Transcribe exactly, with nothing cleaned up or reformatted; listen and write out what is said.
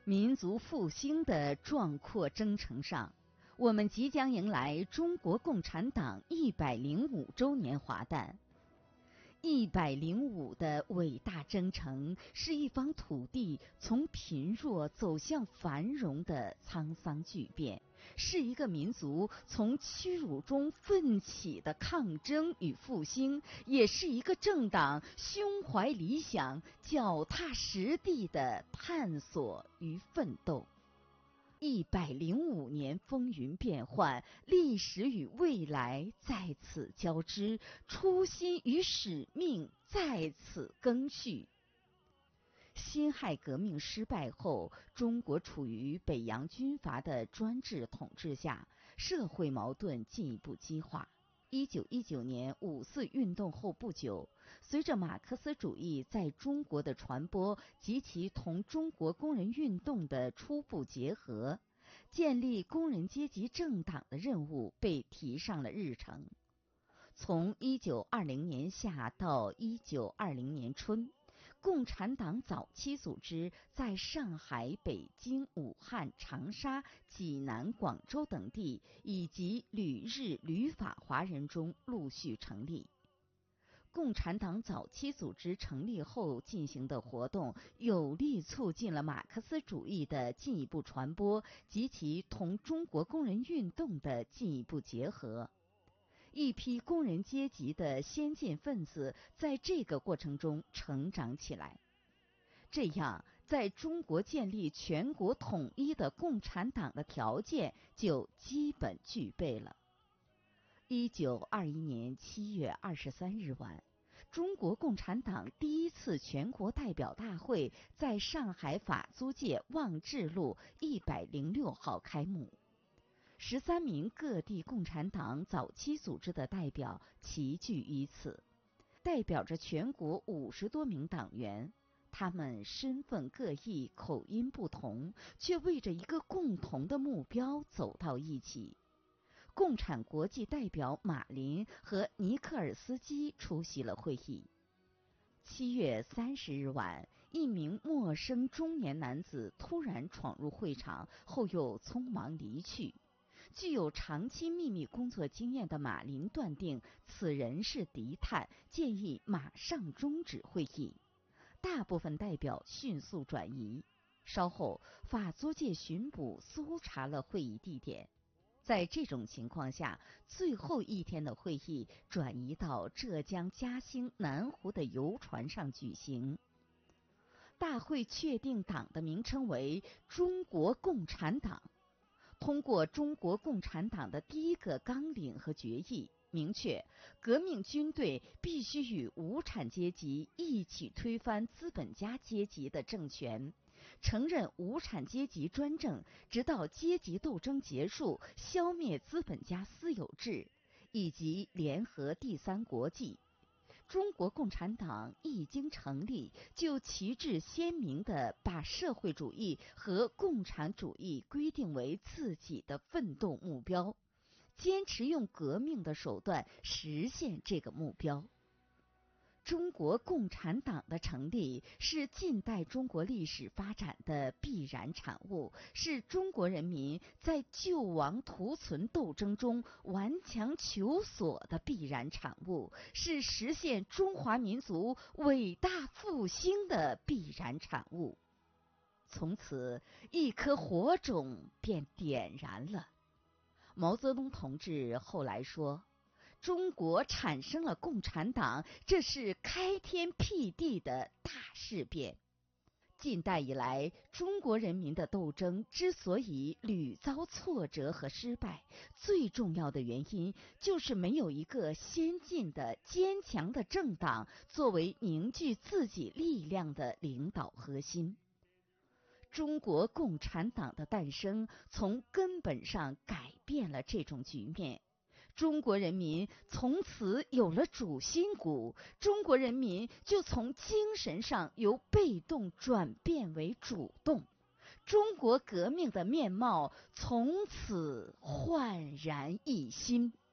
民族复兴的壮阔征程上，我们即将迎来中国共产党一百零五周年华诞。一百零五的伟大征程，是一方土地从贫弱走向繁荣的沧桑巨变，是一个民族从屈辱中奋起的抗争与复兴，也是一个政党胸怀理想、脚踏实地的探索与奋斗。一百零五年风云变幻，历史与未来在此交织，初心与使命在此更续。辛亥革命失败后，中国处于北洋军阀的专制统治下，社会矛盾进一步激化。一九一九年五四运动后不久，随着马克思主义在中国的传播及其同中国工人运动的初步结合，建立工人阶级政党的任务被提上了日程。从一九二零年夏到一九二零年春，共产党早期组织在上海、北京、武汉、长沙、济南、广州等地以及旅日、旅法华人中陆续成立。共产党早期组织成立后进行的活动，有力促进了马克思主义的进一步传播及其同中国工人运动的进一步结合。一批工人阶级的先进分子在这个过程中成长起来，这样在中国建立全国统一的共产党的条件就基本具备了。一九二一年七月二十三日晚，中国共产党第一次全国代表大会在上海法租界望志路一百零六号开幕。十三名各地共产党早期组织的代表齐聚于此，代表着全国五十多名党员，他们身份各异，口音不同，却为着一个共同的目标走到一起。共产国际代表马林和尼克尔斯基出席了会议。七月三十日晚，一名陌生中年男子突然闯入会场，后又匆忙离去。具有长期秘密工作经验的马林断定此人是敌探，建议马上终止会议。大部分代表迅速转移。稍后，法租界巡捕搜查了会议地点。在这种情况下，最后一天的会议转移到浙江嘉兴南湖的游船上举行。大会确定党的名称为中国共产党。通过中国共产党的第一个纲领和决议，明确革命军队必须与无产阶级一起推翻资本家阶级的政权，承认无产阶级专政，直到阶级斗争结束，消灭资本家私有制，以及联合第三国际。中国共产党一经成立，就旗帜鲜明地把社会主义和共产主义规定为自己的奋斗目标，坚持用革命的手段实现这个目标。中国共产党的成立是近代中国历史发展的必然产物，是中国人民在救亡图存斗争中顽强求索的必然产物，是实现中华民族伟大复兴的必然产物。从此，一颗火种便点燃了。毛泽东同志后来说，中国产生了共产党，这是开天辟地的大事变。近代以来，中国人民的斗争之所以屡遭挫折和失败，最重要的原因就是没有一个先进的、坚强的政党作为凝聚自己力量的领导核心。中国共产党的诞生，从根本上改变了这种局面。中国人民从此有了主心骨，中国人民就从精神上由被动转变为主动，中国革命的面貌从此焕然一新。